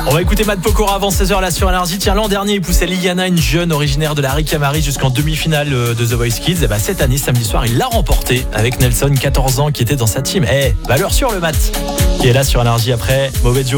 On va écouter Matt Pokora avant 16h là sur Énergie. Tiens, l'an dernier, il poussait Liliana, une jeune originaire de la Ricamari, jusqu'en demi-finale de The Voice Kids. Et cette année, samedi soir, il l'a remporté avec Nelson, 14 ans, qui était dans sa team. Valeur sûre le Matt, qui est là sur Énergie après. Mauvais duo.